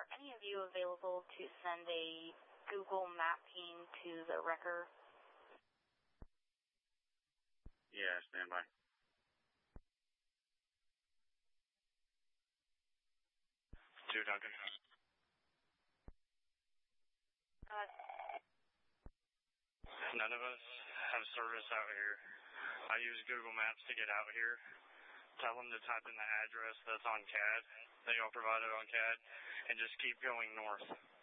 any of you available to send a Google mapping to the wrecker? Yeah, stand by. 2 Duncan. None of us have service out here. I use Google Maps to get out here. Tell them to type in the address that's on CAD, that y'all provided on CAD, and just keep going north.